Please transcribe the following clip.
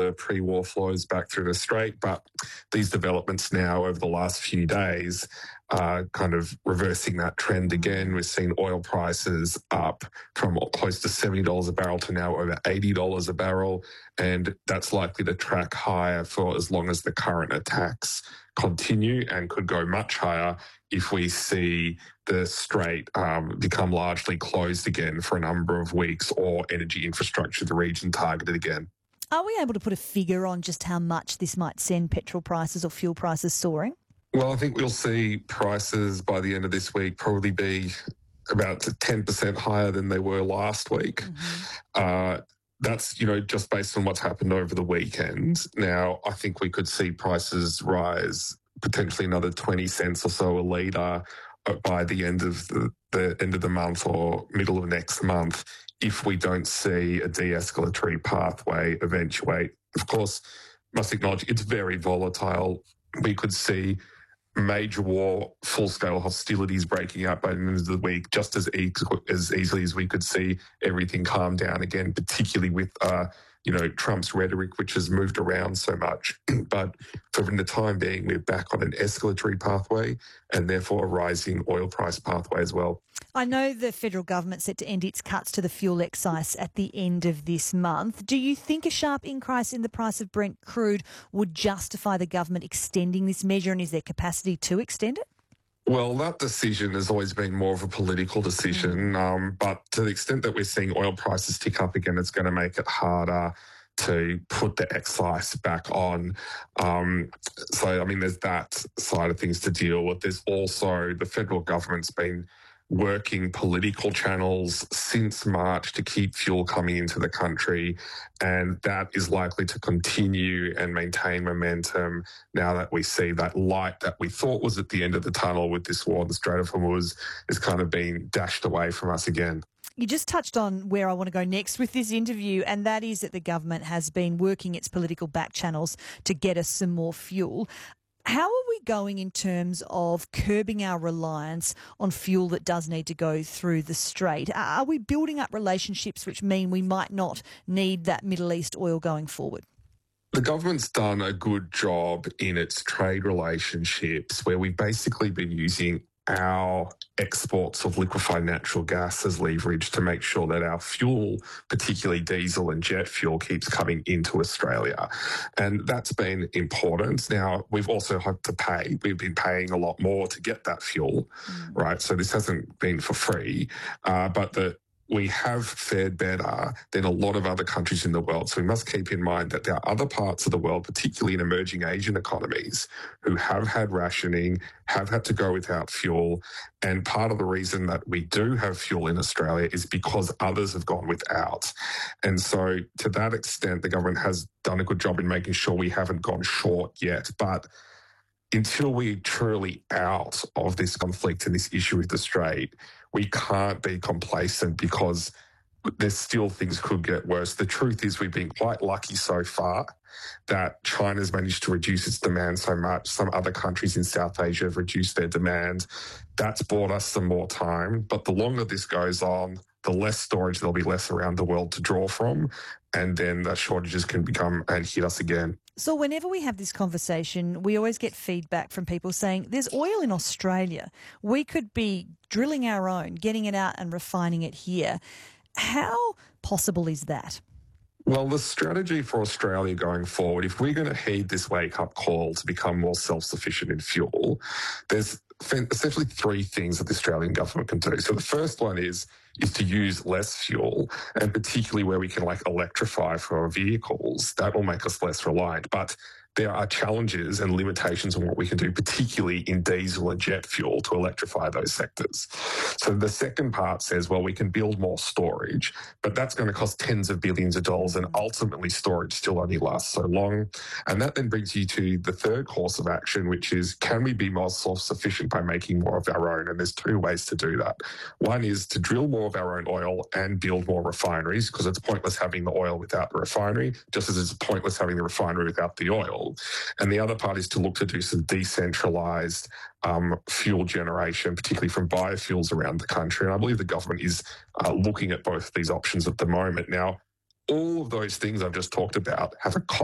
the pre-war flows back through the Strait, but these developments now over the last few days are kind of reversing that trend again. We've seen oil prices up from close to $70 a barrel to now over $80 a barrel, and that's likely to track higher for as long as the current attacks continue, and could go much higher if we see the Strait become largely closed again for a number of weeks, or energy infrastructure of the region targeted again. Are we able to put a figure on just how much this might send petrol prices or fuel prices soaring? Well, I think we'll see prices by the end of this week probably be about 10% higher than they were last week. That's, just based on what's happened over the weekend. Now, I think we could see prices rise potentially another 20 cents or so a litre by the end of the end of the month or middle of next month, if we don't see a de-escalatory pathway eventuate. Of course, must acknowledge it's very volatile. We could see major war, full-scale hostilities breaking out by the end of the week just as easily as we could see everything calm down again, particularly with Trump's rhetoric, which has moved around so much. But for the time being, we're back on an escalatory pathway and therefore a rising oil price pathway as well. I know the federal government's set to end its cuts to the fuel excise at the end of this month. Do you think a sharp increase in the price of Brent crude would justify the government extending this measure, and is there capacity to extend it? Well, that decision has always been more of a political decision, but to the extent that we're seeing oil prices tick up again, it's going to make it harder to put the excise back on. There's that side of things to deal with. There's also the federal government's been working political channels since March to keep fuel coming into the country, and that is likely to continue and maintain momentum now that we see that light that we thought was at the end of the tunnel with this war in the Strait of Hormuz is kind of being dashed away from us again. You just touched on where I want to go next with this interview, and that is that the government has been working its political back channels to get us some more fuel. How are we going in terms of curbing our reliance on fuel that does need to go through the Strait? Are we building up relationships which mean we might not need that Middle East oil going forward? The government's done a good job in its trade relationships, where we've basically been using our exports of liquefied natural gas as leverage to make sure that our fuel, particularly diesel and jet fuel, keeps coming into Australia. And that's been important. Now, we've also had to pay. We've been paying a lot more to get that fuel, right? So this hasn't been for free, we have fared better than a lot of other countries in the world. So we must keep in mind that there are other parts of the world, particularly in emerging Asian economies, who have had rationing, have had to go without fuel. And part of the reason that we do have fuel in Australia is because others have gone without. And so to that extent, the government has done a good job in making sure we haven't gone short yet. But until we're truly out of this conflict and this issue with the Strait, we can't be complacent, because there's still things could get worse. The truth is we've been quite lucky so far that China's managed to reduce its demand so much. Some other countries in South Asia have reduced their demand. That's bought us some more time. But the longer this goes on, the less storage there'll be less around the world to draw from, and then the shortages can become and hit us again. So whenever we have this conversation, we always get feedback from people saying there's oil in Australia. We could be drilling our own, getting it out and refining it here. How possible is that? Well, the strategy for Australia going forward, if we're going to heed this wake-up call to become more self-sufficient in fuel, there's essentially three things that the Australian government can do. So the first one is to use less fuel, and particularly where we can electrify for our vehicles. That will make us less reliant. But there are challenges and limitations on what we can do, particularly in diesel and jet fuel, to electrify those sectors. So the second part says, well, we can build more storage, but that's going to cost tens of billions of dollars, and ultimately storage still only lasts so long. And that then brings you to the third course of action, which is, can we be more self-sufficient by making more of our own? And there's two ways to do that. One is to drill more of our own oil and build more refineries, because it's pointless having the oil without the refinery, just as it's pointless having the refinery without the oil. And the other part is to look to do some decentralised fuel generation, particularly from biofuels around the country. And I believe the government is looking at both of these options at the moment. Now, all of those things I've just talked about have a